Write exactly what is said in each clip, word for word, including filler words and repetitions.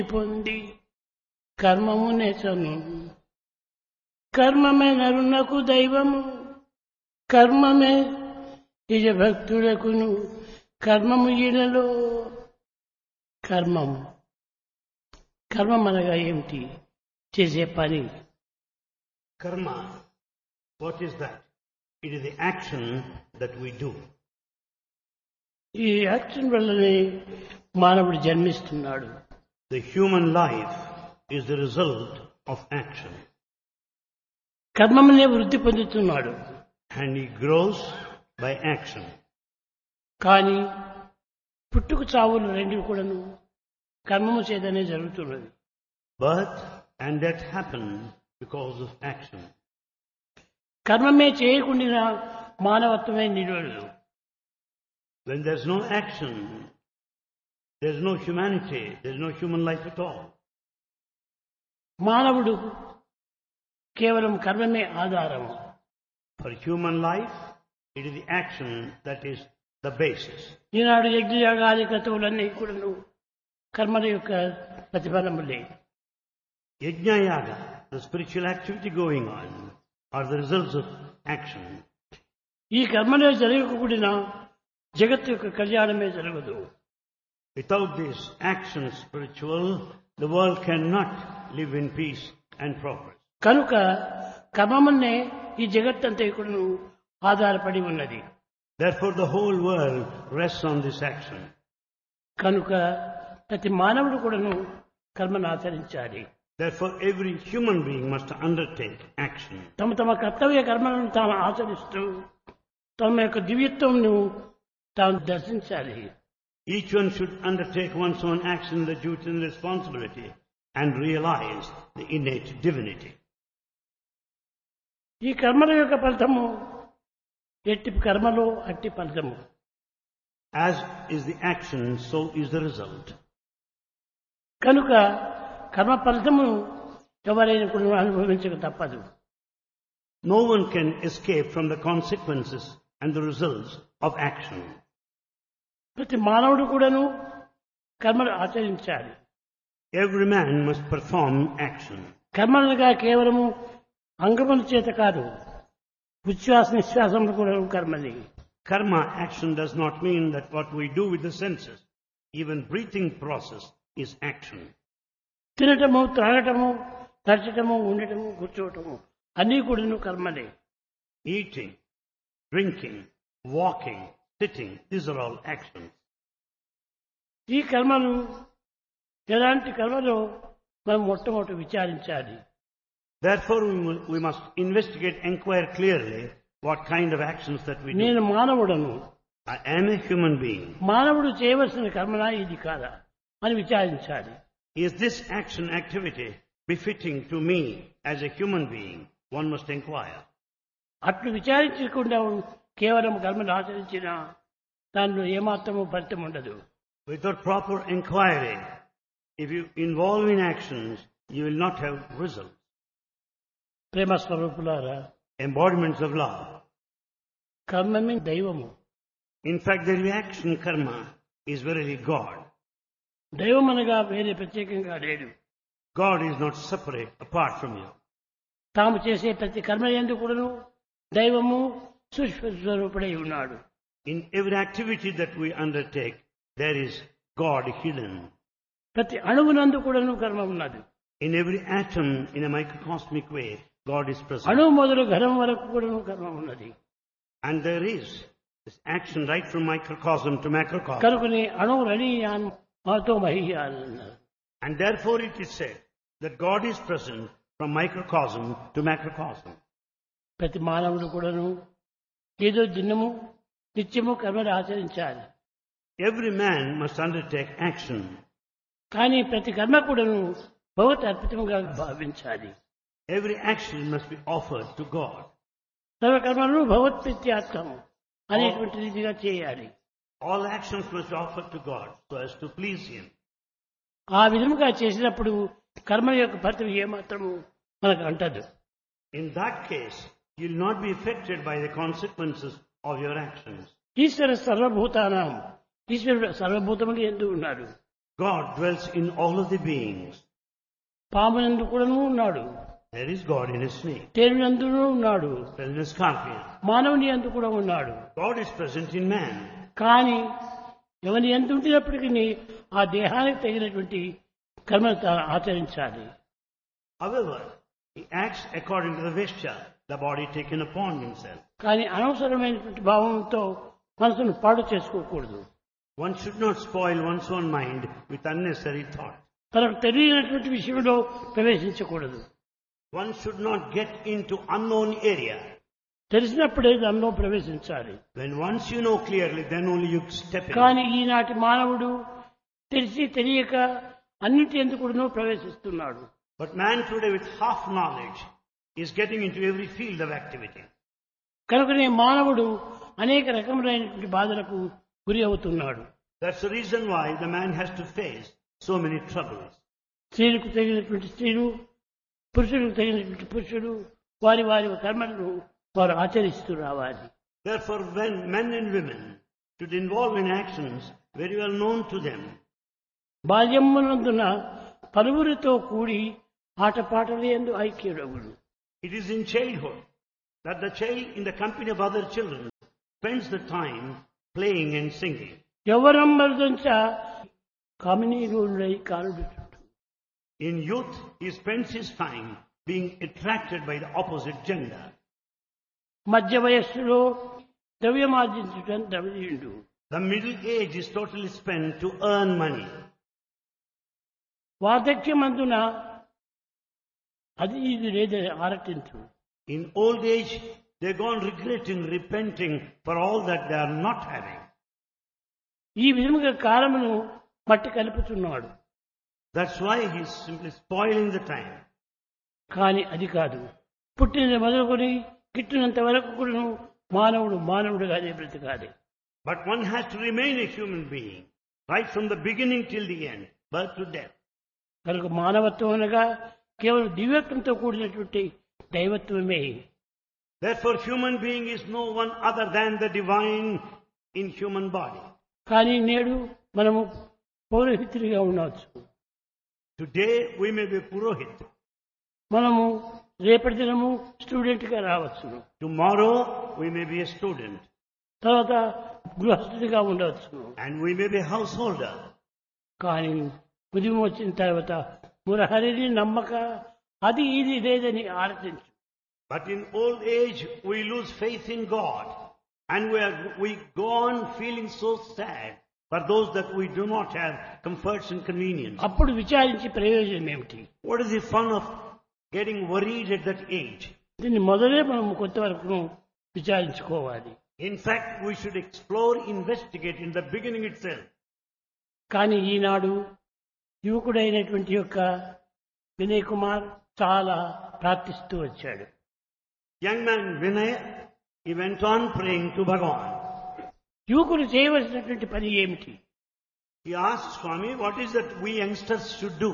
పొంది కర్మము నెచను. కర్మమే నరునకు దైవము, కర్మమే నిజ భక్తులకును. కర్మము ఇలలో కర్మము. కర్మం అనగా ఏమిటి? చేసే పని. Karma, what is that? It is the action that we do. ఈ యాక్షన్ వల్లనే మానవుడు జన్మిస్తున్నాడు. The human life is the result of action. కర్మమునే వృద్ధి పొందుతున్నాడు. And he grows by action. కానీ పుట్టుకు చావులు రెండు కూడాను కర్మము చేతనే జరుగుతున్నది. Birth and death happen because of action. కర్మమే చేయకుండా మానవత్వమే నిలవదు. When there's no action, there's no humanity, there's no human life at all. మానవుడు కేవలం కర్మమే ఆధారము. For human life, it is the action that is the basis. ఈనాడు యజ్ఞయాగాది క్రతువులన్నీ కూడాను కర్మల యొక్క ప్రతిఫలములే. Yajna yaga, the spiritual activity going on, are the results of action. ఈ కర్మలే జరగకుండా జగత్తు యొక్క కళ్యాణమే జరగదు. Without this action spiritual, the world cannot live in peace and progress. కనుక కర్మమునే ఈ జగత్తంతా కూడాను ఆధారపడి ఉన్నది. Therefore the whole world rests on this action. కనుక ప్రతి మానవుడు కూడాను కర్మను ఆచరించాలి. Therefore every human being must undertake action. తమ తమ కర్తవ్య కర్మలను తాము ఆచరిస్తూ తమ యొక్క దివ్యత్వంను తాము దర్శించాలి. Each one should undertake one's own action, the duty and responsibility, and realize the innate divinity. ఈ కర్మల యొక్క ఫలితము ఎట్టి కర్మలో అట్టి ఫలితము. As is the action, so is the result. కనుక కర్మ ఫలితము ఎవరైనా కూడా అనుభవించక తప్పదు. No one can escape from the consequences and the results of action. ప్రతి మానవుడు కూడాను కర్మలు ఆచరించాలి. Every man must perform action. కర్మలుగా కేవలము అంగముల చేత కాదు, ఉచ్ఛ్వాస నిశ్వాసములు కూడా కర్మని. Karma action does not mean that what we do with the senses, even breathing process is action. తినటము, త్రాగటము, నడచటము, ఉండటము, కూర్చోవటము అన్నీ కూడాను కర్మలే. Eating, drinking, walking, sitting, these are all actions. ఈ కర్మలు ఎలాంటి కర్మలో మనం మొట్టమొదటి విచారించాలి. Therefore we mu- we must investigate, inquire clearly what kind of actions that we do. నేను మానవుడను, I am a human being. మానవుడు చేయవలసిన కర్మనా ఇది కాదా అని విచారించాలి. Is this action activity befitting to me as a human being? One must inquire. అట్లు విచారించకుండా కేవలం కర్మను ఆచరించిన దానిలో ఏమాత్రము ఫలితం ఉండదు. Without proper inquiry, if you involve in actions, you will not have results. ప్రేమ స్వరూపులారా, Embodiments of love. కర్మమే దైవము. In fact, the reaction karma is verily God. దైవం అనగా వేరే ప్రత్యేకంగా లేడు. God is not separate apart from you. తాము చేసే ప్రతి కర్మ యందు కూడాను దైవము సూక్ష్మ స్వరూపుడై ఉన్నాడు. In every activity that we undertake, there is God hidden. ప్రతి అణువునందు కూడాను కర్మ ఉన్నది. In every atom, in a microcosmic way, God is present. అణువు మొదలు ఘనం వరకు కూడాను కర్మ ఉన్నది. And there is this action right from microcosm to macrocosm. కనుకని అణువు రణీయాన్ మాతో మహీయాన్ అన్నారు. And therefore it is said that God is present from microcosm to macrocosm. ప్రతి మానవుడు కూడాను ఏదో దినము నిత్యము కర్మలు ఆచరించాలి. Every man must undertake action. కానీ ప్రతి కర్మ కూడాను భగవత్ అర్పితంగా భావించాలి. Every action must be offered to God. సర్వకర్మలను భగవత్ప్రీత్యార్థము అనేటువంటి రీతిగా చేయాలి. All actions must be offered to God so as to please Him. ఆ విధముగా చేసినప్పుడు కర్మ యొక్క ఫలితం ఏమాత్రము మనకు అంటదు. In that case, you will not be affected by the consequences of your actions. ఈశ్వర సర్వభూతానాం, ఈశ్వరుడు సర్వభూతములు ఎందు ఉన్నాడు. God dwells in all of the beings. పామునందు కూడాను ఉన్నాడు, There is God in a snake, తేలినందును ఉన్నాడు, present in a scorpion. మానవుని అందు కూడా ఉన్నాడు. God is present in man. కానీ ఎవరి ఎంత ఉంటున్నప్పటికీ ఆ దేహానికి తగినటువంటి కర్మను తా- ఆచరించాలి. However, he acts according to the vesture, the body taken upon himself. కానీ అనవసరమైనటువంటి భావంతో మనసును పాడు చేసుకోకూడదు. One should not spoil one's own mind with unnecessary thought. తనకు తెలియనటువంటి విషయంలో ప్రవేశించకూడదు. One should not get into unknown area. తెలిసినప్పుడే దానిలో ప్రవేశించాలి. When once you know clearly, then only you step in. కానీ ఈనాటి మానవుడు తెలిసి తెలియక అన్నిటి ఎందుకు కూడాను ప్రవేశిస్తున్నాడు. But man today with half knowledge is getting into every field of activity. కనుకనే మానవుడు అనేక రకములైనటువంటి బాధలకు గురి అవుతున్నాడు. That's the reason why the man has to face so many troubles. స్త్రీలకు తగినటువంటి స్త్రీలు, పురుషులకు తగినటువంటి పురుషుడు వారి వారి కర్మలను వారు ఆచరిస్తూ రావాలి. Therefore, when men and women should involve in actions very well known to them. బాల్యమునందున పలువురితో కూడి ఆటపాటలు యందు ఐక్యుడగుడు. It is in childhood that the child in the company of other children spends the time playing and singing. యవ్వనమ్మరుదంచ కామినీరులై కాలుడు. In youth, he spends his time being attracted by the opposite gender. మధ్య వయస్సులో ద్రవ్యమార్జించడం ద్రవ్యుడు. The middle age is totally spent to earn money. వార్ధక్యమందున అది ఇది లేదని ఆరటించు. In old age, they go on regretting, repenting for all that they are not having. ఈ విధముగా కాలమును మట్టి కలుపుతున్నాడు. That's why he's simply spoiling the time. కానీ అది కాదు. పుట్టిన మొదలుకొని గిట్టినంత వరకు కూడా మానవుడు మానవుడుగానే బ్రతకాలి. But one has to remain a human being, right from the beginning till the end, birth to death. కనుక మానవత్వం అనగా కేవలం దివ్యత్వంతో కూడినటువంటి దైవత్వమే. Therefore, human being is no one other than the divine in human body. కానీ నేడు మనము పౌరోహితులుగా ఉండవచ్చు. Today, we may be Purohit. మనము రేపటి దినము స్టూడెంట్ గా రావచ్చు. Tomorrow, we may be a student. తర్వాత గృహస్థుడిగా ఉండవచ్చు. And we may be a householder. కానీ ఉదయం వచ్చిన తర్వాత మురహరిని నమ్మక అది ఇది లేదని ఆలోచించు. But in old age, we lose faith in God. And we, are, we go on feeling so sad for those that we do not have comforts and convenience. అప్పుడు విచారించి ప్రయోజనం ఏమిటి? What is the fun of getting worried at that age? దీన్ని మొదలే మనం కొంతవరకు విచారించుకోవాలి. In fact, we should explore, investigate in the beginning itself. కానీ ఈనాడు యువకుడైనటువంటి యొక్క వినయ్ కుమార్ చాలా ప్రార్థిస్తూ వచ్చాడు. Young man Vinay, he went on praying to Bhagavan. యువకులు చేయవలసినటువంటి పని ఏమిటి? He asked Swami, what is that we youngsters should do?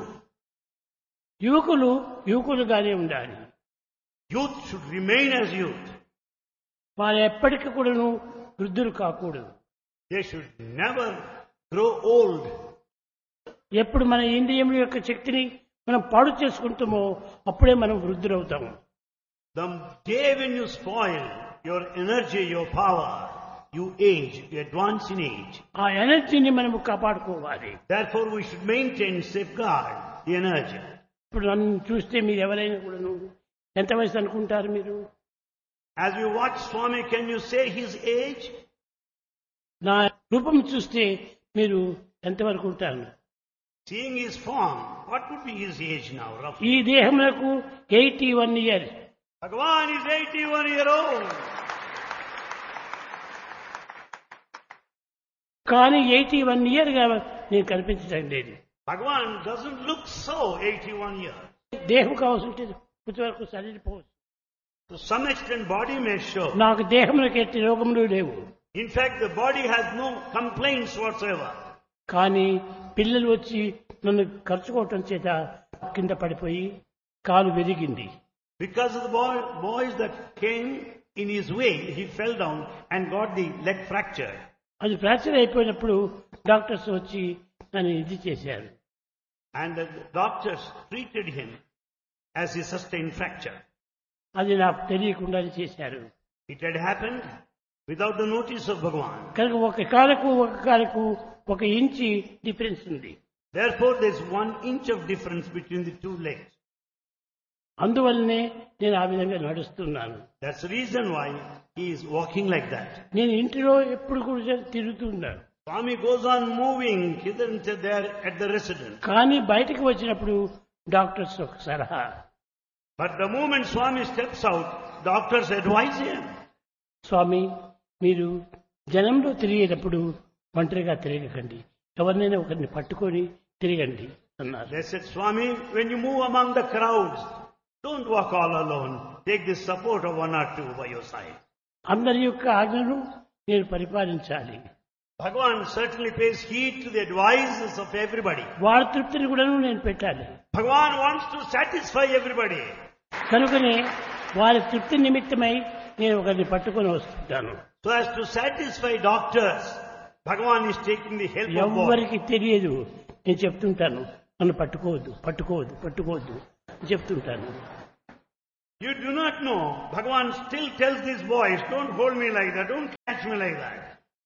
యువకులు యువకులుగానే ఉండాలి. Youth should remain as youth. వారు ఎప్పటికీ కూడాను వృద్ధులు కాకూడదు. They should never grow old. ఎప్పుడు మన ఇంద్రియముల యొక్క శక్తిని మనం పాడు చేసుకుంటామో అప్పుడే మనం వృద్ధులవుతాము. The day when you spoil your energy, your power, you age, you advance in age. ఆ ఎనర్జీని మనము కాపాడుకోవాలి. Therefore, we should maintain, safeguard the energy. ఇప్పుడు నన్ను చూస్తే మీరు ఎవరైనా కూడాను ఎంత వయసు అనుకుంటారు మీరు? As you watch Swami, can you say his age? నా రూపం చూస్తే మీరు ఎంతవరకు ఉంటారు? Seeing his form, what would be his age now, roughly? ఈ దేహములకు eighty one year. Bhagavan is eighty-one year old. కానీ ఎయిటీ వన్ ఇయర్ గా నేను కనిపించడం లేదు. Bhagavan doesn't look so eighty-one years. దేహం కావాల్సింటే కొంతవరకు సరిపోవచ్చు. To some extent, body may show. నాకు దేహములకు ఎట్టి రోగములు లేవు. In fact, the body has no complaints whatsoever. కానీ పిల్లలు వచ్చి నన్ను ఖర్చుకోవటం చేత కింద పడిపోయి కాలు విరిగింది. Because of the boy, boys that came in his way, he fell down and got the leg fractured. అది ఫ్రాక్చర్ అయిపోయినప్పుడు డాక్టర్స్ వచ్చి నన్ను ఇది చేశారు. And the doctors treated him as he sustained fracture. అది నాకు తెలియకుండానే చేశారు. It had happened without the notice of Bhagavan. కనుక ఒక కాలకు ఒక కాలకు ఒక ఇంచి డిఫరెన్స్ ఉంది. Therefore, there is one inch of difference between the two legs. అందువల్లనే నేను ఆ విధంగా నడుస్తున్నాను. That's the reason why he is walking like that. నేను ఇంటిలో ఎప్పుడు కూడా తిరుగుతున్నాను. Swami goes on moving hither and there at the residence. కానీ బయటకు వచ్చినప్పుడు డాక్టర్స్ ఒక సలహా. But the moment Swami steps out, doctors advise him. స్వామి, మీరు జనంలో తిరిగేటప్పుడు ఒంటరిగా తిరగకండి, ఎవరినైనా ఒకరిని పట్టుకొని తిరగండి అన్నారు. They said, Swami, when you move among the crowds, don't walk all alone. Take the support of one or two by your side. అందరి యొక్క ఆజ్ఞను నేను పరిపాలించాలి. Bhagavan certainly pays heed to the advices of everybody. వారి తృప్తిని కూడా నేను పెట్టాలి. Bhagavan wants to satisfy everybody. కనుకనే వారి తృప్తి నిమిత్తమై నేను ఒకరిని పట్టుకొని వస్తుంటాను. So as to satisfy doctors, Bhagavan is taking the help of God. ఎవరికి తెలియదు, నేను చెప్తుంటాను, నన్ను పట్టుకోవద్దు పట్టుకోవద్దు పట్టుకోవద్దు చెప్తుంటాను. You do not know. Bhagavan still tells these boys, don't hold me like that, don't catch me like that.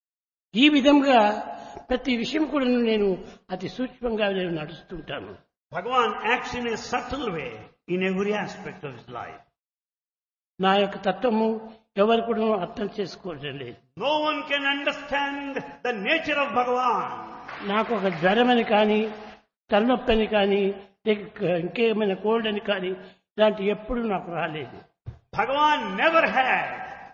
ఈ విధంగా ప్రతి విషయం కూడా నేను అతి సూక్ష్మంగా నేను నడుస్తుంటాను. Bhagavan acts in a subtle way in every aspect of his life. నా యొక్క తత్వము ఎవరు కూడా అర్థం చేసుకోవడం లేదు. No one can understand the nature of Bhagavan. నాకు ఒక జ్వరమని కానీ, తలనొప్పని కానీ, ఇంకేమైనా కోల్డ్ అని కానీ ఇలాంటి ఎప్పుడు నాకు రాలేదు. Bhagavan never had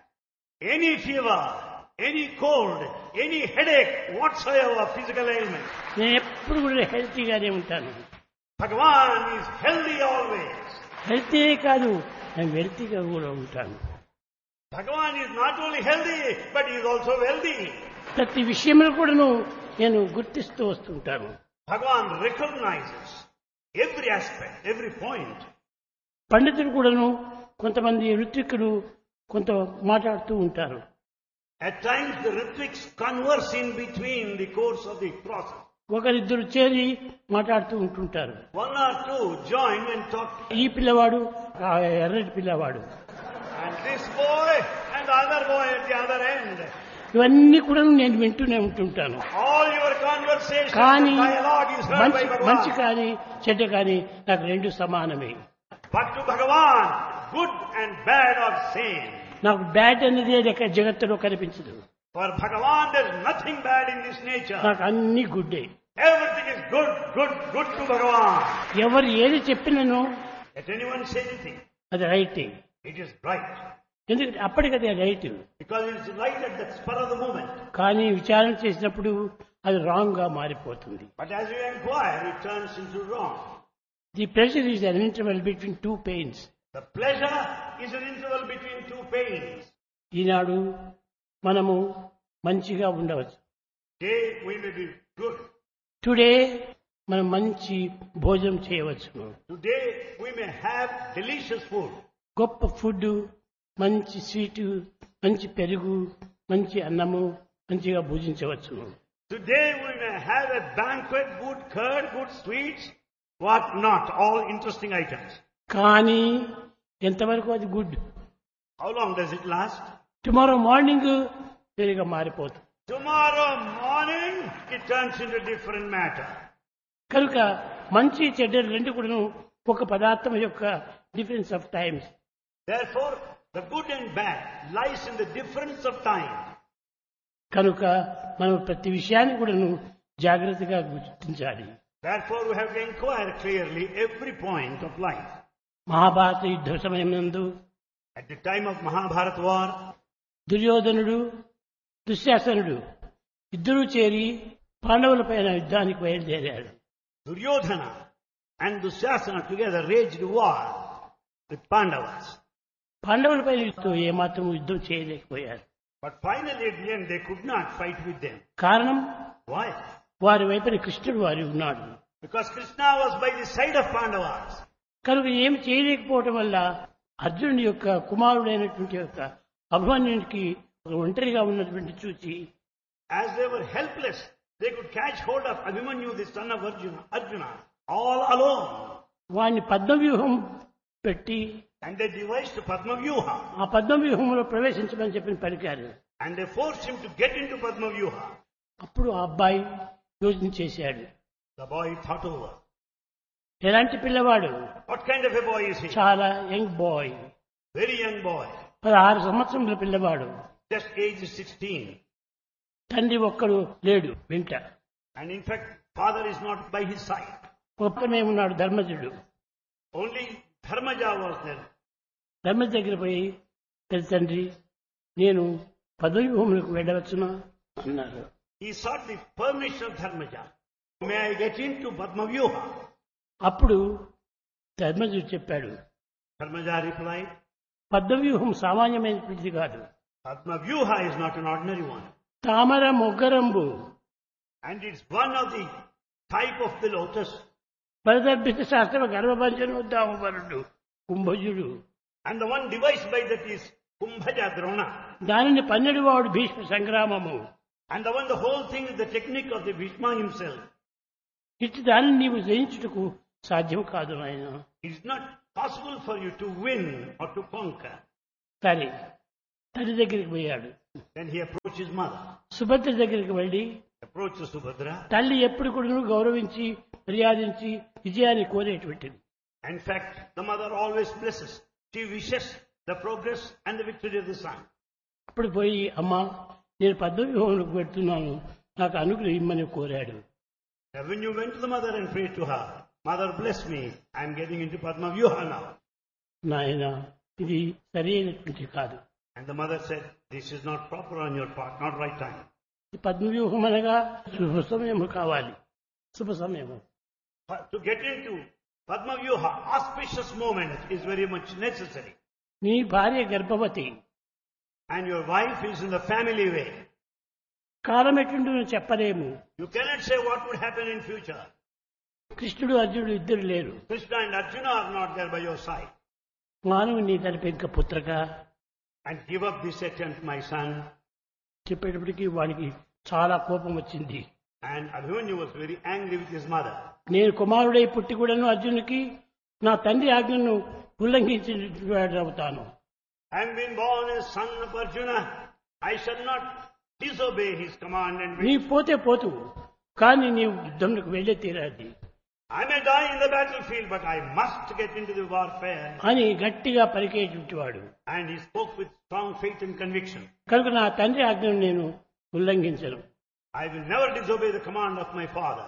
any fever, any cold, any headache whatsoever, physical ailment. నేను ఎప్పుడు కూడా హెల్తీగానే ఉంటాను. Bhagavan is healthy always. Healthy కాదు, నేను వెల్తీగా కూడా ఉంటాను. Bhagavan is not only healthy, but he is also wealthy. ప్రతి విషయంలో కూడాను నేను గుర్తిస్తూ వస్తుంటాను. Bhagavan recognizes every aspect, every point. పండితులు కూడాను కొంతమంది ఋత్విక్కులు కొంత మాట్లాడుతూ ఉంటారు. At times the Ritviks converse in between the course of the process. ఒకరిద్దరు చేరి మాట్లాడుతూ ఉంటుంటారు. One or two join and talk. ఈ పిల్లవాడు, ఆ ఎర్రటి పిల్లవాడు, And this boy and the other boy at the other end. ఇవన్నీ కూడా నేను వింటూనే ఉంటుంటాను. All your conversation, కానీ dialogue is heard by మంచి మంచి Bhagavan. కానీ చెడ్డ కానీ నాకు రెండు సమానమే. But to Bhagavan, good and bad are same. నాకు బ్యాడ్ అనేది లెక్క జగత్తులో కనిపించదు. For Bhagavan, there is nothing bad in this nature. నాకు అన్ని గుడ్డే. Everything is good, good, good to Bhagavan. ఎవరు ఏది చెప్పినను Let anyone say anything, అది రైట్. it is right. ఎందుకంటే అప్పటికదే right. Because it is right at the spur of the moment. కానీ విచారణ చేసినప్పుడు అది రాంగ్ గా మారిపోతుంది. But as you inquire, it turns into wrong. The pressure is an interval between two pains. The pleasure is an interval between two pains. ఈనాడు మనము మంచిగా ఉండవచ్చు. Today we may be good. Today మనం మంచి భోజనం చేయవచ్చు. Today we may have delicious food. గొప్ప food, మంచి sweet, మంచి పెరుగు, మంచి అన్నము మంచిగా భుజించవచ్చు. Today we may have a banquet, good curd, good sweets, what not, all interesting items. కానీ ఎంతవరకు అది good? How long does it last? Tomorrow morning వేరుగా మారిపోతుంది. Tomorrow morning it turns into a different matter. కనుక మంచి చెడ్డ రెండు కూడా ఒక పదార్థం యొక్క difference of times. Therefore, the good and bad lies in the difference of time. కనుక మనం ప్రతి విషయాన్ని కూడా జాగ్రత్తగా గుర్తించాలి. Therefore, we have to inquire clearly every point of life. Mahabharata యుద్ధ సమయం నందు At the time of Mahabharata war, దుర్యోధనుడు, దుశ్శాసనుడు ఇద్దరూ చేరి పాండవుల పైన యుద్ధానికి బయలుదేరారు. Duryodhana and Dusyasana together waged war with Pandavas. పాండవుల పైన ఏమాత్రం యుద్ధం చేయలేకపోయారు. But finally at the end they could not fight with them. కారణం, Why? వారి వైపున కృష్ణుడు వారి ఉన్నాడు. Because Krishna was by the side of Pandavas. కనుక ఏమి చేయలేకపోవటం వల్ల అర్జునుడి యొక్క కుమారుడైనటువంటి యొక్క అభిమన్యునికి ఒంటరిగా ఉన్నటువంటి చూసి As they were helpless, They could catch hold of Abhimanyu, the son of Arjuna, Arjuna, all alone. వాడిని పద్మవ్యూహం పెట్టి And they devised Padma Vyuha. ఆ పద్మవ్యూహంలో ప్రవేశించమని చెప్పి పలికారు. And they forced him to get into Padma Vyuha. అప్పుడు ఆ అబ్బాయి యోచన చేశాడు. The boy thought over. ఎలాంటి పిల్లవాడు? What kind of a boy is he? చాలా young boy. Very young boy. పదహారు సంవత్సరముల పిల్లవాడు. Just age sixteen. తండ్రి ఒక్కడు లేడు వెంట. And in fact, father is not by his side. ఒక్కమే ఉన్నాడు ధర్మజుడు. Only Dharmaja was there. Dharmaja దగ్గర పోయి పెద్ద తండ్రి నేను పదవ్యూహములకు వెళ్ళవచ్చునా అన్నారు. He sought the permission of Dharmaja. May I get into Padma Vyuha? అప్పుడు ధర్మజుడు చెప్పాడు. Dharmaja replied, పద్మవ్యూహం సామాన్యమైనది కాదు. Padma Vyuha is not an ordinary one. తామర మొగ్గరంబు. And it's one of the type of the lotus. పరదర్భిత శాస్త్ర గర్భభంజనోద్దామవరుడు కుంభజుడు. And the one devised by that is Kumbhaja Drona. దానిని పన్నెడు వాడు Bhishma సంగ్రామము. And the one, the whole thing is the technique of the Bhishma himself. ఇటు దానిని నీవు జయించుటకు సాధ్యం కాదు నాయన. It is not possible for you to win or to conquer. సరే తల్లి దగ్గరికి పోయాడు. Then he approached his mother. Subhadra దగ్గరికి వెళ్ళి Approached Subhadra. తల్లి ఎప్పుడు కూడా గౌరవించి మర్యాదించి విజయాన్ని కోరేటువంటిది. In fact, the mother always blesses. She wishes the progress and the victory of the son. అప్పుడు పోయి అమ్మా నేను పద్మవ్యూహంలోకి పెడుతున్నాను నాకు అనుగ్రహం ఇమ్మని కోరాడు. And when you went to the mother and prayed to her, Mother bless me, I am getting into Padma Vyuha now. నాయన ఇది సరైనటువంటి కాదు. And the mother said, this is not proper on your part, not right time. పద్మవ్యూహం అనగా శుభ సమయము కావాలి. శుభ సమయము. To get into Padma Vyuha, auspicious moment is very much necessary. నీ భార్య గర్భవతి. And your wife is in the family way. కాలం ఎటుండునో చెప్పలేము. You cannot say what would happen in future. కృష్ణుడు అర్జునుడు ఇద్దరు లేరు. Krishna and Arjuna are not there by your side. మానవు నీ తన పెంక పుత్రక. And give up this attempt, my son. చెప్పేటప్పటికి వాడికి చాలా కోపం వచ్చింది. And Abhimanyu was very angry with his mother. నేను కుమారుడై పుట్టి కూడాను అర్జునుడికి నా తండ్రి ఆజ్ఞను ఉల్లంఘించినటువంటి అవుతాను. I am being born as son of Arjuna. I shall not disobey his command and నీ wish. పోతే పోతు కానీ నీవు యుద్ధంలోకి వెళ్ళే తీరాది I may die in the battlefield, but I must get into the warfare. అని గట్టిగా పలికేటువంటి వాడు. And he spoke with strong faith and conviction. కనుక నా తండ్రి ఆజ్ఞను నేను ఉల్లంఘించను. I will never disobey the command of my father.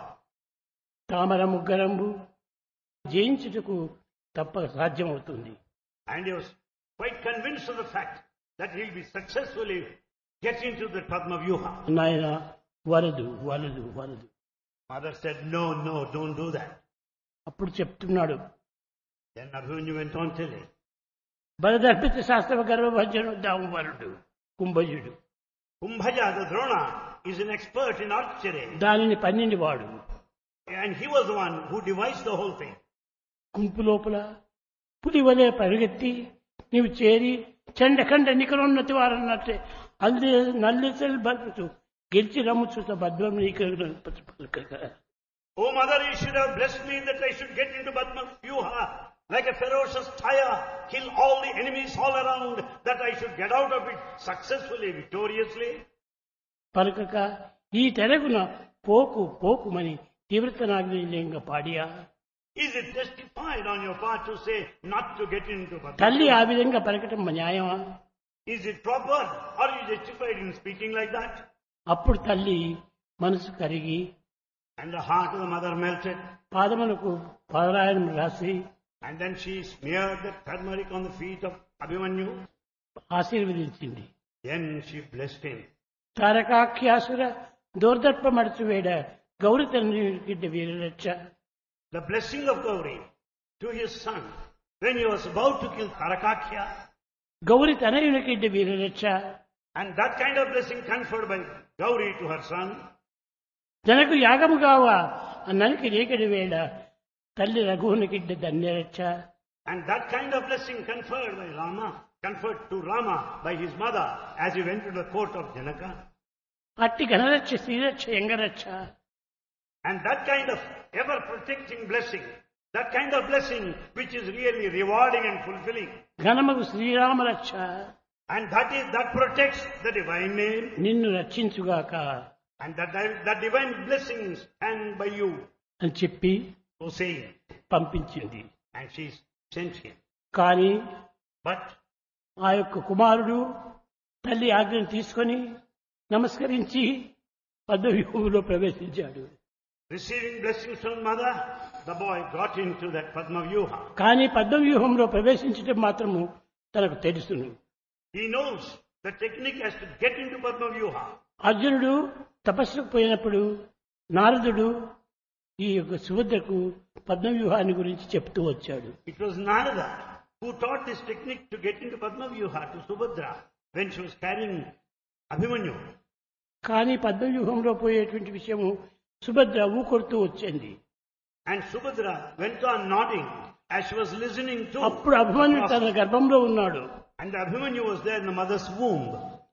తామర ముగ్గరంబు జయించుటకు తప్పక సాధ్యమవుతుంది. And he was quite convinced of the fact that he will be successfully get into the Padma Vyuha. నాయన వరదు వరదు వరదు. Mother said, no, no, don't do that. అప్పుడు చెప్తున్నాడు. Then Abhimanyu went on telling. బలదర్పిత శాస్త్ర గర్భభంజనోద్దాము వరుడు కుంభజుడు. Kumbhaja, the Drona, is an expert in archery. దానిని పన్నెండు వాడు. And he was the one who devised the whole thing. గుంపు లోపల పులి వలె పరిగెత్తి నీవు చేరి చండఖండ నికరోన్నతి వారన్నట్టే అల్లి నల్లిసెల్ బతుకు గెలిచి రమ్ముచుత బద్వం నీకు. Oh mother, you should have blessed me that I should get into Padma Vyuha like a ferocious tiger, kill all the enemies all around, that I should get out of it successfully, victoriously. పలకక ఈ తెరగున పోకు పోకుమని తీవ్రతనాగ్నిలింగ పాడియా. Is it justified on your part to say not to get into Padma తల్లి Vyuha? ఆ విధంగా పలకటం న్యాయమా? Is it proper? Are you justified in speaking like that? అప్పుడు తల్లి మనసు కరిగి And the heart of the mother melted. పాదములకు పాదరాయణం రాసి And then she smeared the turmeric on the feet of Abhimanyu. ఆశీర్వదించింది. Then she blessed him. తారకాఖ్యాసుర దూర్దర్ప మడచువేడ Gauri తండ్రి గిడ్డ వీరరక్ష. The blessing of Gauri to his son when he was about to kill Tarakakya. Gauri తనయుని గిడ్డ వీరరక్ష. And that kind of blessing conferred by Gauri to her son. జనకు యాగము కావా ననికి రేకడి వేళ తల్లి రఘువుని గిడ్డ ధన్యరక్ష. And that kind of blessing conferred by Rama, conferred to Rama by his mother as he went to the court of Janaka. అట్టి ఘనరక్ష Sriraksha యంగరక్ష And that kind of ever-protecting blessing, that kind of blessing which is really rewarding and fulfilling, ఘనమగు Srirama రక్ష and that is that protects the divine name, నిన్ను రక్షించుగాక and that that divine blessings stand by you, అని చెప్పి so saying, పంపించింది. and she sent him. కానీ But ఆ యొక్క కుమారుడు తల్లి ఆజ్ఞను తీసుకొని నమస్కరించి పద్మవ్యూహంలో ప్రవేశించాడు. receiving blessings from mother, the boy got into that Padma Vyuha. కానీ పద్మవ్యూహంలో ప్రవేశించడం మాత్రము తనకు తెలుసును. He knows the technique as to get into Padma Vyuha. అర్జునుడు తపస్సుకు పోయినప్పుడు నారదుడు ఈ యొక్క సుభద్రకు పద్మవ్యూహాన్ని గురించి చెప్తూ వచ్చాడు. It was Narada who taught this technique to get into Padma Vyuha to Subhadra when she was carrying Abhimanyu. కానీ పద్మవ్యూహంలో పోయేటువంటి విషయము సుభద్ర ఊకొడుతూ వచ్చింది. And Subhadra went on nodding as she was listening to. అప్పుడు అభిమన్యుడు తన గర్భంలో ఉన్నాడు. And Abhimanyu was there in the mother's womb.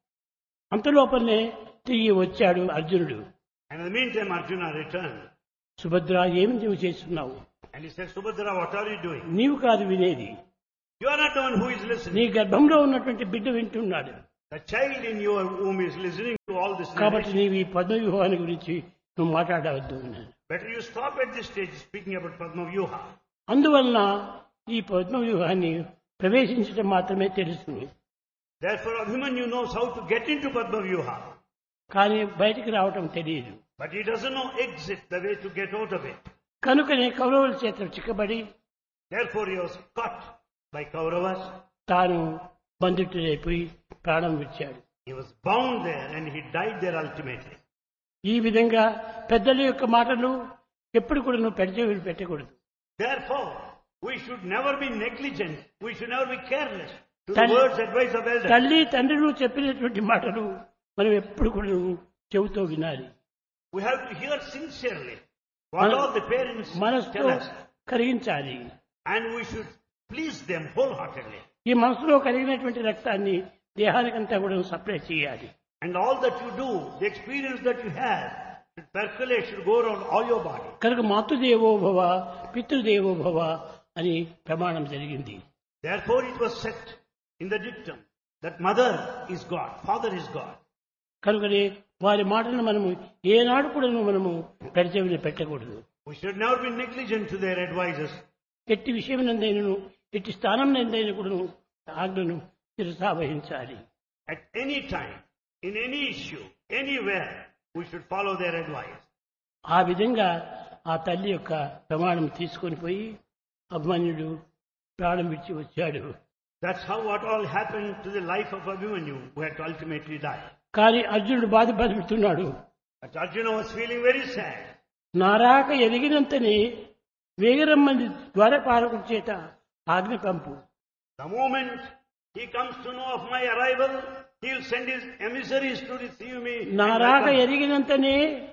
అంతలోపలనే తిరిగి వచ్చాడు అర్జునుడు. And in the meantime Arjuna returned. Subhadra ఏమి నువ్వు చేస్తున్నావు? And he said, Subhadra, what are you doing? నీవు కాదు వినేది, You are not the one who is నీ listening. గర్భంలో ఉన్నటువంటి బిడ్డ వింటున్నాడు. The child in your womb is listening to all this. కాబట్టి narration. నీవు ఈ పద్మవ్యూహాన్ని గురించి నువ్వు మాట్లాడవద్దు అన్నాడు. Better you stop at this stage speaking about Padma Vyuha. అందువలన ఈ పద్మవ్యూహాన్ని ప్రవేశించడం మాత్రమే తెలుసు, Therefore Abhimanyu knows how to get into Padma Vyuha. కానీ బయటికి రావటం తెలియదు. But he doesn't know exit, the way to get out of it. కనుకనే కౌరవుల చేత చిక్కబడి Therefore he was caught by Kauravas. తాను బంధితుడైపోయి ప్రాణం విడిచాడు. He was bound there and he died there ultimately. ఈ విధంగా పెద్దల యొక్క మాటలు ఎప్పుడు కూడా నువ్వు పెడచెవిని పెట్టకూడదు. Therefore, we should never be negligent. We should never be careless to the Tell- words, advice of elders. తల్లి తండ్రులు చెప్పినటువంటి మాటలు మనం ఎప్పుడు కూడా నువ్వు చెవితో వినాలి. We have to hear sincerely what మన- all the parents మనసుతో tell us. కరిగించాలి. And we should please them wholeheartedly. ఈ మనసులో కలిగినటువంటి రక్తాన్ని దేహానికంతా కూడా సప్లై చేయాలి. And all that you do, the experience that you have, should percolate, should go around all your body. కనుక మాతృదేవో భవ పితృదేవో భవ అని ప్రమాణం జరిగింది. Therefore it was set in the dictum that mother is God, father is God. కనుకనే వారి మాటలను మనము ఏనాడు కూడా మనము పెడచెవిని పెట్టకూడదు. We should never be negligent to their advices. ఎట్టి విషయం నందైనను ఎట్టి స్థానం నందైన కూడా ఆజ్ఞను శిరసావహించాలి. At any time, in any issue, anywhere, we should follow their advice. ఆ విధంగా ఆ తల్లి యొక్క ప్రమాణం తీసుకొని పోయి అభిమన్యుడు ప్రాణం విడిచి వచ్చాడు. That's how what all happened to the life of Abhimanyu, who had to ultimately die. కానీ అర్జునుడు బాధపడుతున్నాడు. But Arjuna was feeling very sad. నారాక ఎదిగినంతనే వేగరమ్మని ద్వారపాలకుడి చేత ఆజ్ఞ పంపు. The moment he comes to know of my arrival, he'll send his emissaries to receive me. and నారాక welcome. ఎదిగినంతనే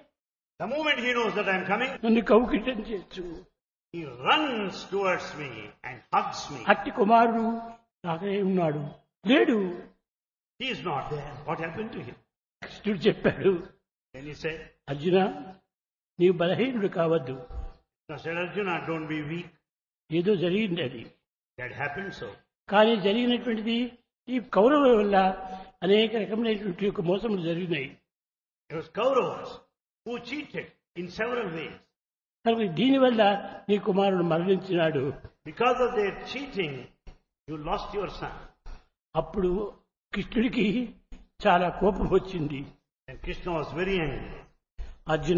The moment he knows that I'm coming, నన్ను కౌకిటం చేస్తూ he runs towards me and hugs me. అట్టి కుమారుడు రాకనే ఉన్నాడు, లేడు. He is not there. What happened to him? కృష్ణుడు చెప్పాడు, Then he said, Arjuna నీవు బలహీనుడు కావద్దు, "Now said Arjuna, don't be weak. ఏదో జరిగింది అది. That happened so. కానీ జరిగినటువంటిది ఈ కౌరవుల వల్ల అనేక రకమైనటువంటి యొక్క మోసములు జరిగినాయి. It was Kauravas who cheated in several ways. కనుక దీనివల్ల నీ కుమారుడు మరణించినాడు. Because of their cheating, you lost your son. అప్పుడు కృష్ణుడికి చాలా కోపం వచ్చింది. And Krishna was very angry. Arjuna,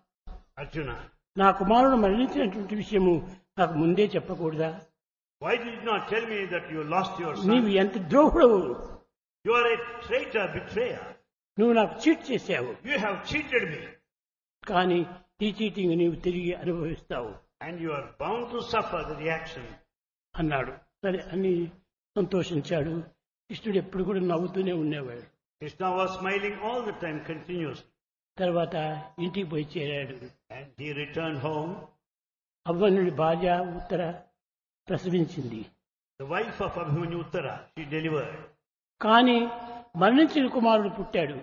Arjuna, నా కుమారుడు మరణించినటువంటి విషయము నాకు ముందే చెప్పకూడదా? why did you not tell me that you lost your నీవు son? ఎంత ద్రోహుడవు, You are a traitor, betrayer. నువ్వు నాకు చీట్ చేశావు. You have cheated me. కానీ ఈ చీటింగ్ నీవు తిరిగి అనుభవిస్తావు And you are bound to suffer the reaction. అన్నాడు. సరే అని సంతోషించాడు. కృష్ణుడు ఎప్పుడు కూడా నవ్వుతూనే ఉండేవాడు. Krishna was smiling all the time continuously. తర్వాత ఇంటికి పోయి చేరాడు. And he returned home. అభిమన్యుడి భార్య ఉత్తర ప్రసవించింది. The wife of Abhimanyu Uttara, she delivered. కానీ మరణించిన కుమారుడు పుట్టాడు.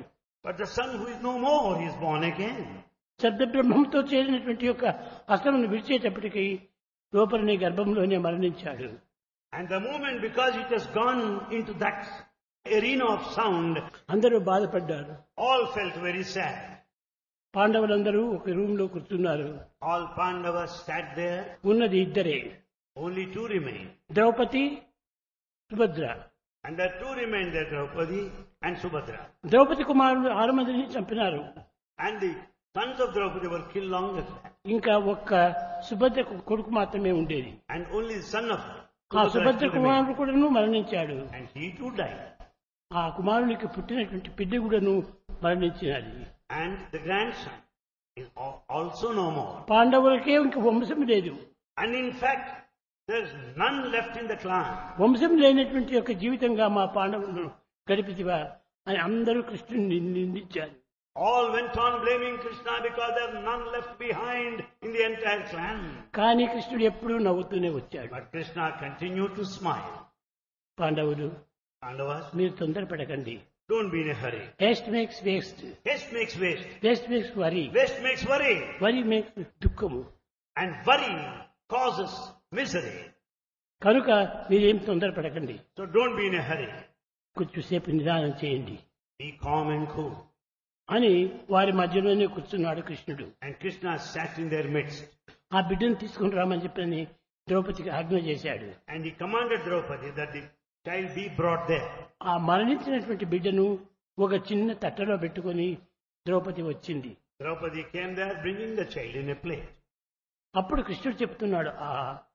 But the son who is no more, he is born again. శబ్ద బ్రహ్మంతో చేరినటువంటి యొక్క అసమును విడిచేటప్పటికి లోపలనే గర్భంలోనే మరణించాడు. And the moment, because it has gone into that arena of sound, అందరూ బాధపడ్డారు. all felt very sad. పాండవులందరూ ఒక రూమ్ లో కూర్చున్నారు. All Pandavas sat there. ఉన్నది ఇద్దరే, Only two remained. Draupadi, Subhadra. And the two remained there, Draupadi and Subhadra. Draupadi కుమారులు ఆరు మందిని చంపినారు. And the sons of Draupadi were killed long ago. ఇంకా ఒక్క సుభద్ర కొడుకు మాత్రమే ఉండేది. And only the son of ఆ Subhadra సుభద్ర still remained. కుమారుడు కూడాను మరణించాడు. And he too died. ఆ కుమారునికి పుట్టినటువంటి బిడ్డ కూడాను మరణించినది. And the grandson is al- also no more. పాండవులకే ఇంక వంశం లేదు. And in fact, there's none left in the clan. వంశం లేనటువంటి యొక్క జీవితంగా మా పాండవులను గడిపితివా అని అందరూ కృష్ణుని నిందించారు. All went on blaming Krishna because there's none left behind in the entire clan. కానీ కృష్ణుడు ఎప్పుడూ నవ్వుతూనే వచ్చాడు. But Krishna continued to smile. పాండవులు, Pandavas, మీరు తొందరపడకండి. don't be in a hurry. Heist makes waste, Haste makes waste. Waste makes worry, Waste makes worry. Worry makes దుఃఖము. And worry causes misery. కనుక మీరేం తొందరపడకండి, So don't be in a hurry. కొంచెంసేపు నిదానం చేయండి Be calm and cool. అని వారి మధ్యలోనే కూర్చున్నాడు కృష్ణుడు. And Krishna sat in their midst. ఆ బిడ్డను తీసుకుని రామని చెప్పని ద్రౌపదికి ఆజ్ఞ చేశాడు. And he commanded Draupadi that the child be brought there. ఆ మరణించినటువంటి బిడ్డను ఒక చిన్న తట్టలో పెట్టుకొని ద్రౌపది వచ్చింది. Draupadi came there bringing the child in a plate. అప్పుడు కృష్ణుడు చెప్తున్నాడు, ఆ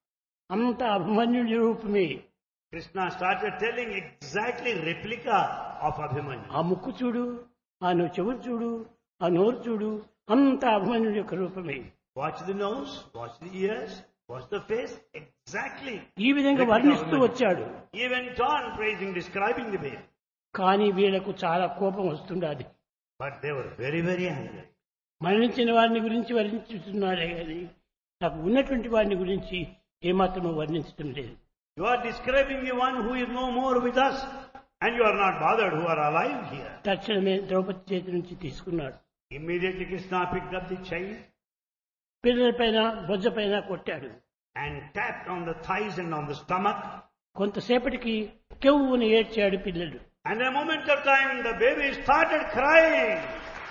అంత అభిమన్యుడి రూపమే, Krishna started telling exactly replica of Abhimanyu. ఆ ముక్కు చూడు, ఆ నో చెవులు చూడు, ఆ నోరు చూడు, అంత అభిమన్యుడి యొక్క రూపమే. Watch the nose, watch the ears, watch the face. Exactly. ఈ విధంగా వర్ణిస్తూ వచ్చాడు. He went on praising, describing the baby. కానీ వీళ్లకు చాలా కోపం వస్తుండాది. But they were very, very angry. మరణించిన వారిని గురించి వర్ణించుతున్నాడే కానీ నాకు ఉన్నటువంటి వారిని గురించి ఏమాత్రమూ వర్ణించడం లేదు. You are describing the one who is no more with us, and you are not bothered who are alive here. తక్షణమే ద్రౌపది చేతి నుంచి తీసుకున్నాడు. Immediately Krishna picked up the child పిల్లల పైన బొజ్జ పైన కొట్టాడు. and tapped on the thighs and on the stomach. కొంతసేపటికి కెవ్వుని ఏడ్చాడు పిల్లలు. And a moment of time the baby started crying.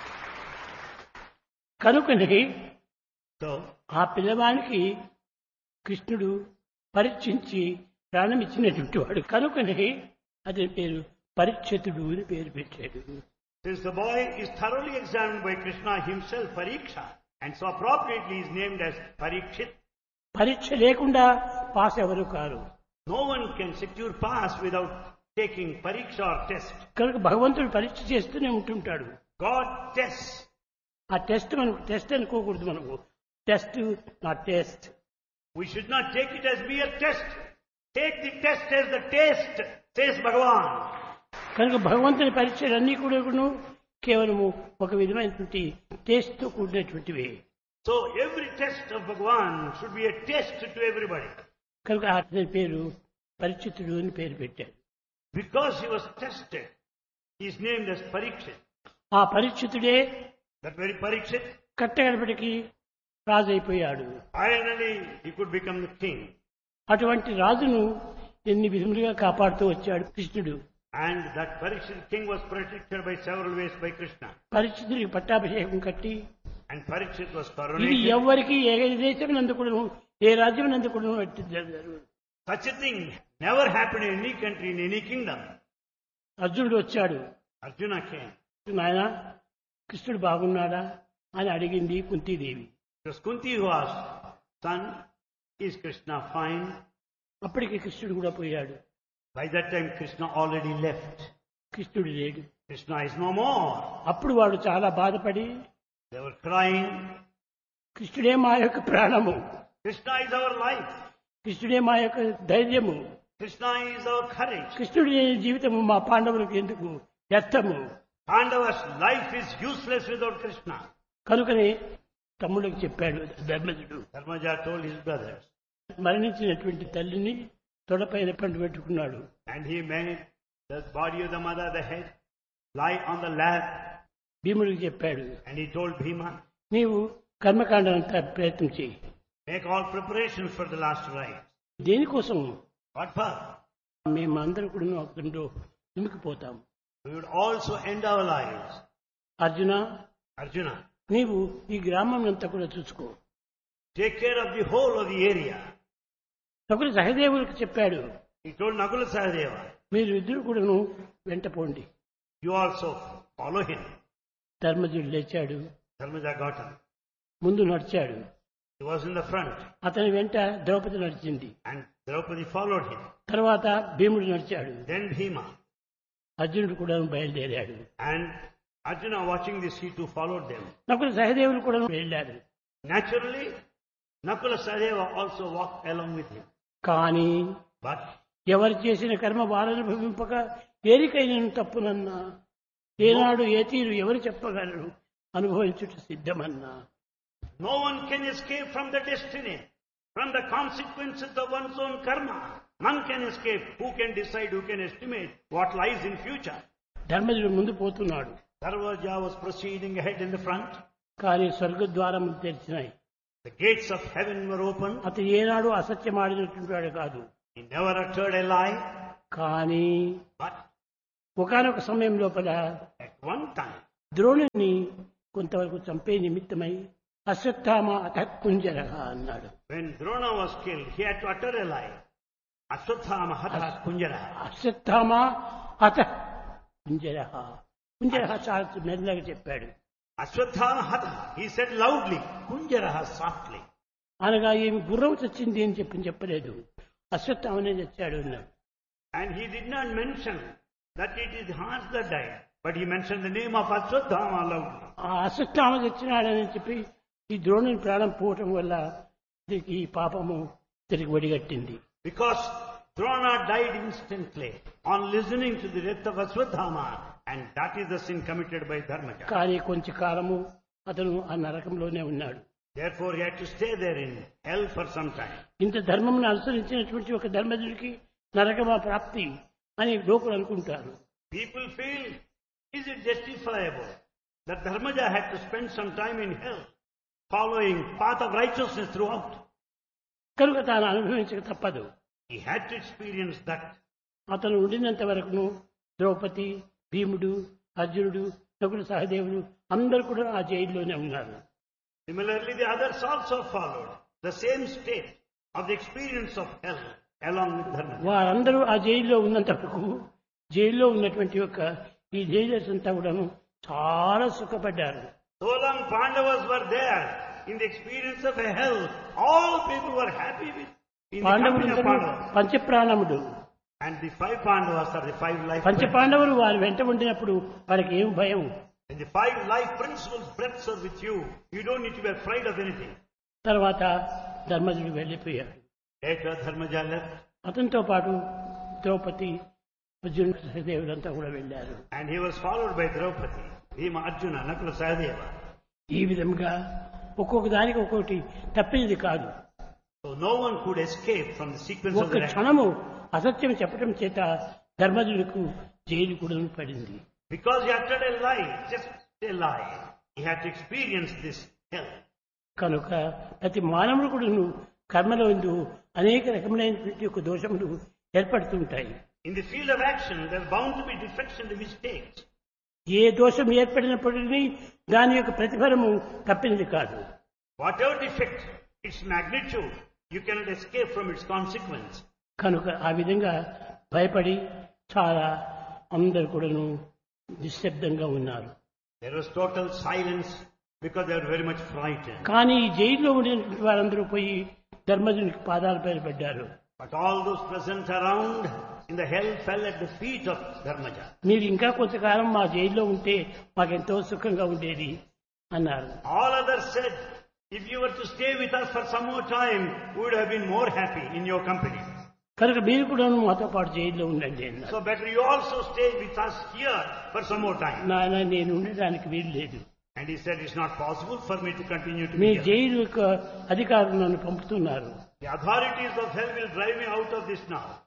కనుకని So, ఆ పిల్లవానికి కృష్ణుడు పరీక్షించి ప్రాణం ఇచ్చినటువంటి వాడు. కనుకని అతని పేరు పరీక్షితుడు అని పేరు పెట్టాడు. since the boy is thoroughly examined by Krishna himself, Pariksha, and so appropriately is named as Parikshit. పరీక్ష లేకుండా పాస్ ఎవరు car. No one can secure pass without taking Pariksha or test. కనుక భగవంతుడు పరీక్ష చేస్తూనే ఉంటుంటాడు. God tests. ఆ test మనకు test అనుకోకూడదు. మనకు టెస్ట్ నా test. We should not take it as mere test. Take the test as the taste, says Bhagavan. కనుక భగవంతుని పరీక్షలన్నీ కూడా కేవలము ఒక విధమైనటువంటి టేస్ట్ తో కూడినటువంటివి. So every test of Bhagavan should be a test to everybody. కనుక అతని పేరు పరిచితుడు అని పేరు పెట్టాడు. Because he was tested, he is named as Parikshit. ఆ పరిచితుడే That very Parikshit, కట్టగడపటికి రాజు అయిపోయాడు. finally he could become the king. అటువంటి రాజును ఎన్ని విధములుగా కాపాడుతూ వచ్చాడు కృష్ణుడు. And that Parikshit king was protected by several ways by Krishna. పరిచితుడికి పట్టాభిషేకం కట్టి And Parikshit was ఇది coronated. ఎవరికి ఏ దేశం నందుకును ఏ రాజ్యం నందుకును జరగదు. Such a thing never happened in any country, in any kingdom. అర్జునుడు వచ్చాడు. Arjuna came. నాయన కృష్ణుడు బాగున్నాడా అని అడిగింది Kuntidevi. It was Kunti who asked, son, is Krishna fine? అప్పటికి కృష్ణుడు కూడా పోయాడు. By that time Krishna already left. కృష్ణుడు లేడు. Krishna is no more. అప్పుడు వాడు చాలా బాధపడి They were crying. కృష్ణుడే మా యొక్క ప్రాణము, Krishna is our life. కృష్ణుడే మా యొక్క ధైర్యము, Krishna is our courage. కృష్ణుడి లేని జీవితము మా పాండవులకు ఎందుకు వ్యర్థము. Pandava's life is useless without Krishna. కనుకనే తమ్ముడికి చెప్పాడు ధర్మజుడు. Dharmaja told his brothers. మరణించినటువంటి తల్లిని తొడపైన పండు పెట్టుకున్నాడు. And he made the body of the mother, the head, lie on the lap భీముడికి చెప్పాడు, And he told Bhima, నీవు కర్మకాండంతా ప్రయత్నం చేయి. make all preparations for the last rite. దేనికోసం? What for? మేమందరూ కూడా అక్కడో నిమికిపోతాం. We would also end our lives. Arjuna, Arjuna, నీవు ఈ గ్రామం అంతా కూడా చూసుకో. take care of the whole of the area. ఒకరు సహదేవుడికి చెప్పాడు, He told Nakula Sahadeva, మీరు ఇద్దరు కూడాను వెంట పోండి. you also follow him. ధర్మజుడు లేచాడు, Dharmaja got him. ముందు నడిచాడు. He was in the front అతని వెంట ద్రౌపది నడిచింది. and Draupadi followed him. తర్వాత భీముడు నడిచాడు. Then Bhima. అర్జునుడు కూడా బయలుదేరాడు. And Arjuna, watching this, he too followed them. Nakula సహదేవులు కూడా వెళ్ళారు. Naturally, Nakula Sahadeva also walked along with him. కానీ But ఎవరు చేసిన కర్మ వారను భవింపక ఏరికైన తప్పునన్నా, ఏనాడు ఏ తీరు ఎవరు చెప్పగలరు, అనుభవించుట సిద్ధమన్నా. no one can escape from the destiny, from the consequences of one's own karma. None can escape. Who can decide, who can estimate what lies in future? ధర్మజుడు ముందు పోతున్నాడు. Dharmaja was proceeding ahead in the front. కానీ స్వర్గద్వారములు తెరిచినాయి. The gates of heaven were open. అతను ఏనాడు అసత్యం ఆడినటువంటి వాడు కాదు. He never uttered a lie. కానీ But ఒకానొక సమయం లోపల at one time, ద్రోణుని కొంతవరకు చంపే నిమిత్తమై అశ్వత్థామ అత కుంజర అన్నాడు. when Drona was killed, he had to utter a lie. Ashwathama hatha kunjara. Ashwatthama అత కుంజర. కుంజర చాలా మెల్లగా చెప్పాడు. Ashwathama hatha. He said loudly. Kunjara softly. అనగా ఏమి గుర్రం చచ్చింది అని చెప్పి చెప్పలేదు. అశ్వత్థామనే చచ్చాడు అన్నాడు. And he did not mention that it is horse that died, but he mentioned the name of Ashwathama loudly. ఆ అశ్వత్థామ చచ్చినాడని చెప్పి ఈ ద్రోణుని ప్రాణం పోవటం వల్ల దీనికి ఈ పాపము తిరిగి వడిగట్టింది. Because Drona died instantly on listening to the death of Ashwathama, and that is the sin committed by Dharmaja. కానీ కొంచెం కాలము అతను ఆ నరకంలోనే ఉన్నాడు. Therefore he had to stay there in hell for some time. ఇంత ధర్మమును అనుసరించినటువంటి ఒక ధర్మజుడికి నరకమా ప్రాప్తి అని లోకులు అనుకుంటారు. People feel, is it justifiable that Dharmaja had to spend some time in hell, following path of righteousness throughout? కనుక తాను అనుభవించక తప్పదు. He had to experience that. అతను ఉండినంత వరకును ద్రౌపది, భీముడు, అర్జునుడు, నకుల సహదేవుడు అందరూ కూడా ఆ జైల్లోనే ఉన్నారు. Similarly, the others also followed the same state of the experience of hell along with Dharmaja. వారందరూ ఆ జైల్లో ఉన్నంత వరకు జైల్లో ఉన్నటువంటి యొక్క ఈ జైలర్స్ అంతా కూడాను చాలా సుఖపడ్డారు. So long Pandavas were there in the experience of a hell, all people were happy with in the company of పాండవులు Pandavas. పంచప్రాణముడు. And the five Pandavas are the five life పంచ principles. పాండవులు వారు వెంట ఉండినప్పుడు వారికి ఏం భయం. And the five life principles breaths are with you. You don't need to be afraid of anything. తర్వాత ధర్మజుడు వెళ్ళిపోయాడు. Later Dharmaja left అతనితో పాటు ద్రౌపది, అర్జునుడు, సహదేవులంతా కూడా వెళ్ళారు. and he was followed by Draupadi, Bhima, Arjuna, Nakula, Sahadeva. ఈ విధంగా ఒక్కొక్క దానికి ఒక్కొక్కటి తప్పినది కాదు. So no one could escape from the sequence of ఒక్క the action. క్షణము అసత్యం చెప్పడం చేత ధర్మజుడికి జైలు కూడా పడింది. Because he uttered a lie, just a lie, he had to experience this hell. కనుక ప్రతి మానవుడు కూడా కర్మలో ఉండు అనేక రకములైనటువంటి యొక్క దోషములు ఏర్పడుతుంటాయి. In the field of action, there are bound to be defects and mistakes. ఏ దోషం ఏర్పడినప్పటికీ దాని యొక్క ప్రతిఫలము తప్పినది కాదు. Whatever defect, its magnitude, you cannot escape from its consequence. కనుక ఆ విధంగా భయపడి చాలా అందరు కూడాను నిశ్శబ్దంగా ఉన్నారు. There was total silence because they were very much frightened. కానీ ఈ జైల్లో ఉండినటువంటి వారందరూ పోయి ధర్మజునికి పాదాలపై పడ్డారు. But all those present around in the hell fell at the feet of Dharmaja. మీరు ఇంకా కొంతకాలం మా జైల్లో ఉంటే మాకెంతో సుఖంగా ఉండేది అన్నారు. All others said, if you were to stay with us for some more time, we would have been more happy in your company. కనుక మీరు కూడా మాతో పాటు జైల్లో ఉండండి అన్నారు. So better you also stay with us here for some more time. నాయన నేను ఉండడానికి వీలు లేదు. And he said, it's not possible for me to continue to me be here. Jail యొక్క అధికారులు నన్ను పంపుతున్నారు. The authorities of hell will drive me out of this now.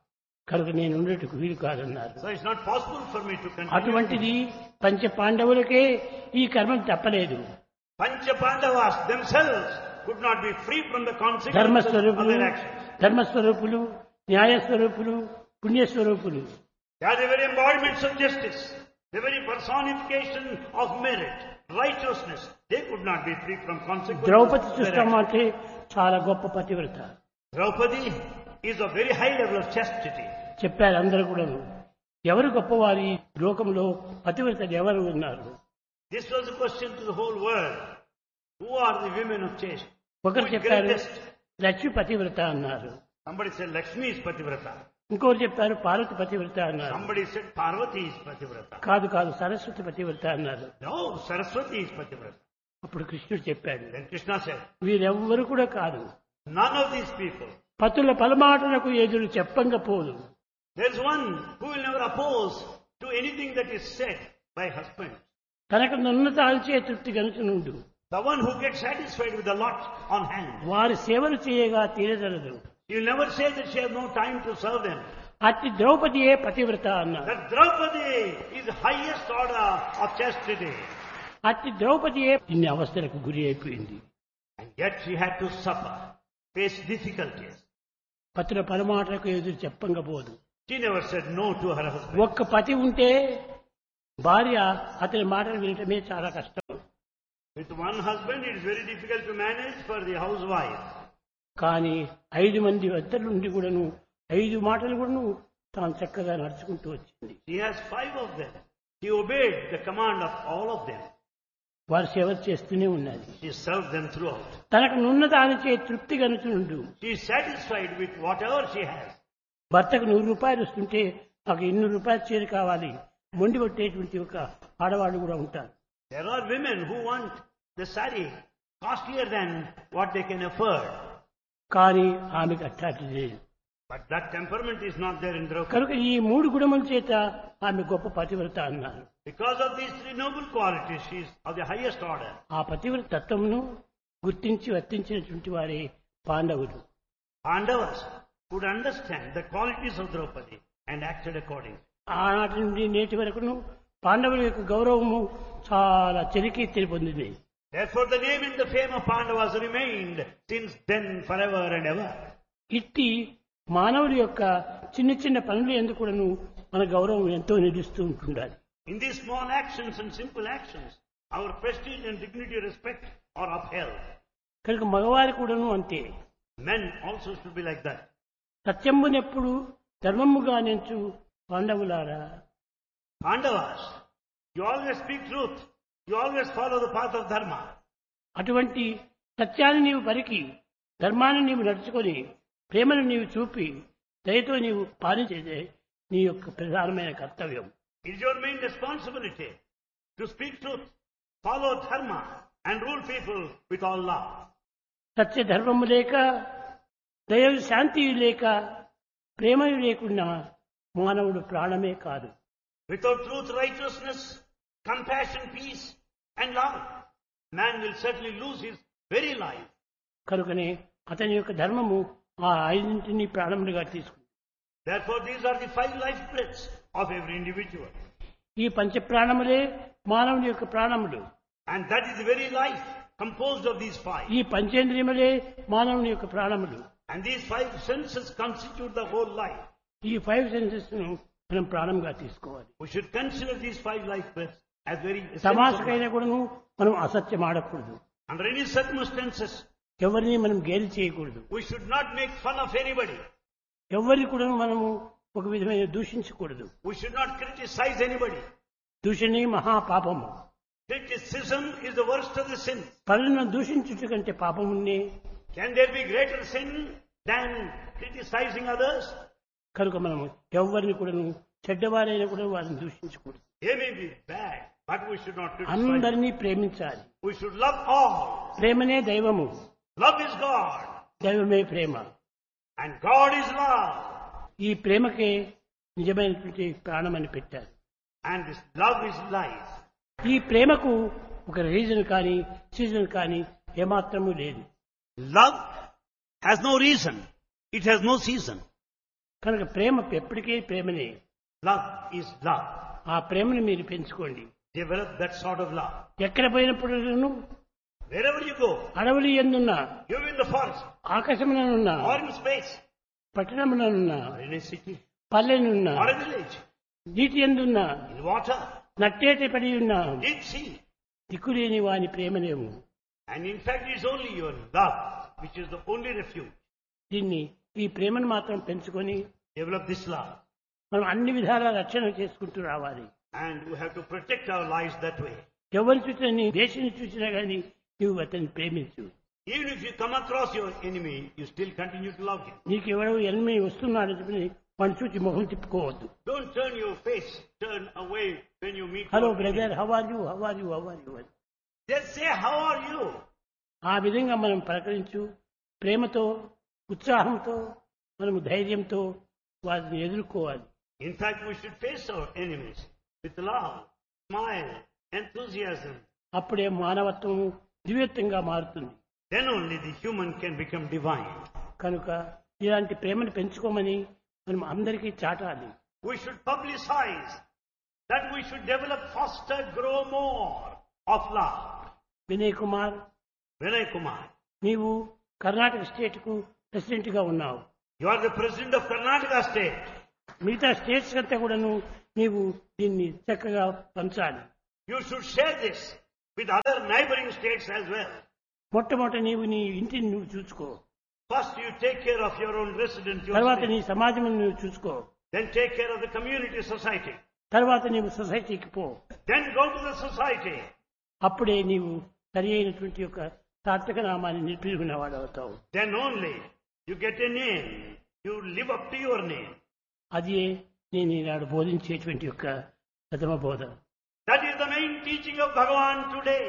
కనుక నేను ఉండేటకు వీలు కాదన్నారు. So it's not possible for me to continue. అటువంటిది పంచ పాండవులకే ఈ కర్మం తప్పలేదు. Pancha Pandavas themselves could not be free from the consequences of ధర్మస్వరూపులు, their actions. ధర్మస్వరూపులు, న్యాయస్వరూపులు, పుణ్యస్వరూపులు. They are the very embodiments of justice, the very personification of merit, righteousness. They could not be free from consequences. Draupadi of their చూస్తాం actions. అంటే చాలా గొప్ప పతివ్రత. Draupadi is a very high level of chastity. చెప్పారు అందరూ కూడాను. ఎవరు గొప్పవారి లోకంలో పతివ్రతలు ఎవరు ఉన్నారు? This was a question to the whole world. Who are the women of chaste? ఒకరు Who is చెప్పారు greatest? లక్ష్మి పతివ్రత అన్నారు. Somebody said Lakshmi is Pativrata. ఇంకోరు చెప్పారు పార్వతి పతివ్రత అన్నారు. Somebody said Parvati is Pativrata. కాదు కాదు సరస్వతి పతివ్రత అన్నారు. No, Saraswati is Pativrata. అప్పుడు కృష్ణుడు చెప్పాడు, Then Krishna said, వీరెవ్వరు కూడా కాదు. none of these people. పతుల పలమాటలకు ఎదురు చెప్పంగా పోదు. There is one who will never oppose to anything that is said by husband. తనకు ఉన్నతాల్చే తృప్తి గనుచునుండు. The one who gets satisfied with the lot on hand. వారి సేవలు చేయగా తీరదలదు. He will never say that she has no time to serve them. అట్టి ద్రౌపదియే పతివ్రత అన్నారు. That Draupadi is the highest order of chastity. అట్టి ద్రౌపదియే ఇన్ని అవస్థలకు గురి అయిపోయింది. And yet she had to suffer, face difficulties. పతుల పలమాటలకు ఎదురు చెప్పంగా పోదు. She never said no to her husband. ఒక్క పతి ఉంటే భార్య అతని మాటలు వినటమే చాలా కష్టం. With one husband it is very difficult to manage for the housewife. కానీ ఐదు మంది వద్దల నుండి కూడాను ఐదు మాటలు కూడాను తాను చక్కగా నడుచుకుంటూ వచ్చింది. She has five of them. She obeyed the command of all of them. వారు సేవ చేస్తూనే ఉన్నది. She served them throughout. తనకు నున్న దానిచే తృప్తి గనుచుండు. She is satisfied with whatever she has. భర్తకు నూరు రూపాయలు వస్తుంటే నాకు ఎన్ని రూపాయలు చీర కావాలి మొండి కొట్టేటువంటి ఒక ఆడవాళ్ళు కూడా ఉంటారు. There are women who want the saree costlier than what they can afford. కానీ ఆమెకు అట్టాటి లేదు. But that temperament is not there in Draupadi. కనుక ఈ మూడు గుణముల చేత ఆమె గొప్ప పతివ్రత అన్నారు. Because of these three noble qualities, she is of the highest order. ఆ పతివ్రత తత్వమును గుర్తించి వర్తించినటువంటి వారే పాండవులు. Pandavas could understand the qualities of Draupadi and acted accordingly. ఆనాటి నుండి నేటి వరకును పాండవుల యొక్క గౌరవము చాలా చెరికీర్తిని పొందింది. Therefore the name and the fame of Pandavas remained since then forever and ever. ఇట్టి మానవుడి యొక్క చిన్న చిన్న పనులు ఎందుకు కూడాను మన గౌరవం ఎంతో నిలుస్తూ ఉంటుండాలి. In these small actions and simple actions, our prestige and dignity respect are upheld. కనుక మగవారి కూడాను అంతే. Men also should be like that. సత్యమునెప్పుడు ధర్మముగా నెంచు పాండవులారా. Pandavas, you always speak truth. You always follow the path of dharma. అటువంటి సత్యాన్ని నీవు పరికి ధర్మాన్ని నీవు నడుచుకొని ప్రేమను నీవు చూపి దయతో నీవు పాలించేదే నీ యొక్క ప్రధానమైన కర్తవ్యం. It is your main responsibility to speak truth, follow dharma and rule people with all love. సత్య ధర్మము లేక దయవు శాంతియు లేక ప్రేమయు లేకుండా మానవుడు ప్రాణమే కాదు. Without truth, righteousness, compassion, peace and love, man will certainly lose his very life. కనుకనే అతని యొక్క ధర్మము ఆ ఐదింటిని ప్రాణములుగా తీసుకుంది. Therefore these are the five life breaths of every individual. ఈ పంచ ప్రాణములే మానవుని యొక్క ప్రాణములు. And that is the very life composed of these five. ఈ పంచేంద్రియములే మానవుని యొక్క ప్రాణములు. And these five senses constitute the whole life. ఈ ఫైవ్ సెన్సెస్ ను మనం ప్రాణంగా తీసుకోవాలి. We should consider these five life breaths as very essential. తమాషకైనా కూడాను మనం అసత్యం ఆడకూడదు. Under any circumstances, ఎవరిని మనం గేలి చేయకూడదు. we should not make fun of anybody. ఎవరిని కూడా మనము ఒక విధమైన దూషించకూడదు. We should not criticize anybody. దూషణే మహాపాపము. Criticism is the worst of the sins. పరులను దూషించుట కంటే పాపమున్నే. Can there be greater sin than criticizing others? కనుక మనము ఎవరిని కూడా చెడ్డవారైనా కూడా వారిని దూషించకూడదు. They may be bad, but we should not criticize. అందరినీ ప్రేమించాలి. We should love all. ప్రేమనే దైవము. Love is God. దైవమే ప్రేమ. And God is love. ఈ ప్రేమకే నిజమైనటువంటి ప్రాణమని పెట్టారు. And this love is life. ఈ ప్రేమకు ఒక రీజన్ కానీ సీజన్ కానీ ఏమాత్రము లేదు. Love has no reason. It has no season. కనుక ప్రేమ ఎప్పటికీ ప్రేమనే. Love is love. ఆ ప్రేమను మీరు పెంచుకోండి. Develop that sort of love. ఎక్కడ పోయినప్పుడు Wherever you go, అడవులు ఎందున్నా, you're in the forest, ఆకాశముననున్నా, or in space, పట్టణముననున్నా, or in a city, పల్లెనున్నా, or a village, నీటి ఎందున్నా, in water, నట్టేటి పడి ఉన్నా, deep sea. దిక్కులేని వాని ప్రేమనేము. And in fact, it's only your love which is the only refuge. దీన్ని ఈ ప్రేమను మాత్రం పెంచుకొని Develop this love. మనం అన్ని విధాలా రక్షణ చేసుకుంటూ రావాలి. And we have to protect our lives that way. ఎవరు చూసినా నీ దేశం చూసినా కానీ నువ్వు అతన్ని ప్రేమించు. Even if you come across your enemy, you still continue to love him. నీకు ఎవరో ఎనిమి వస్తున్నాడు చెప్పి వాడిని చూసి మొహం తిప్పుకోవద్దు. Don't turn your face, turn away when you meet. Hello your brother, enemy. How are you, how are you, how are you. Just say, how are you? ఆ విధంగా మనం పలకరించు ప్రేమతో, ఉత్సాహంతో, మనము ధైర్యంతో వారిని ఎదుర్కోవాలి. In fact, we should face our enemies with love, smile, enthusiasm. అప్పుడే మానవత్వము దివ్యత్వంగా మారుతుంది. Then only the human can become divine. కనుక ఇలాంటి ప్రేమను పెంచుకోమని మనం అందరికీ చాటాలి. We should publicize that we should develop faster, grow more of love. Vinay Kumar, Vinay Kumar, నీవు Karnataka state కు president గా ఉన్నావు. you are the president of Karnataka state. మిగతా స్టేట్స్ అంతా కూడాను నీవు దీన్ని చక్కగా పంచాలి. You should share this with other neighboring states as well. మొట్టమొదట నీవు నీ ఇంటిని నువ్వు చూసుకో, First you take care of your own resident, your తర్వాత state. నీ సమాజం నువ్వు చూసుకో, Then take care of the community, society. తర్వాత నీవు సొసైటీకి పో. Then go to the society. అప్పుడే నీవు సరి అయినటువంటి యొక్క సార్థక నామాన్ని నిలిపినవాడు అవుతావు. Then only you get a name. You live up to your name. అది నేను ఈనాడు బోధించేటువంటి యొక్క ప్రథమ బోధ. That is the main teaching of Bhagavan today.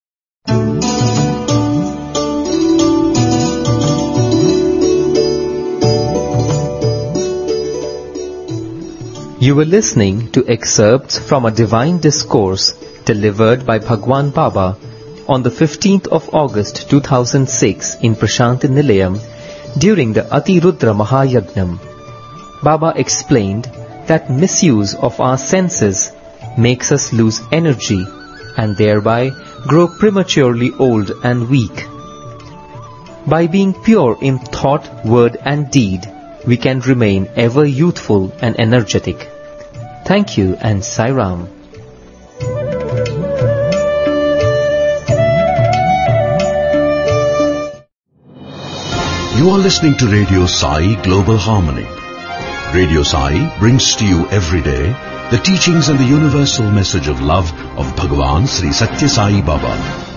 You were listening to excerpts from a divine discourse delivered by Bhagwan Baba on the fifteenth of August two thousand six in Prashanti Nilayam during the Atirudra Mahayagnam. Baba explained that misuse of our senses makes us lose energy and thereby grow prematurely old and weak. By being pure in thought, word and deed, we can remain ever youthful and energetic. Thank you and Sai Ram. You are listening to Radio Sai Global Harmony. Radio Sai brings to you every day the teachings and the universal message of love of Bhagavan Sri Satya Sai Baba.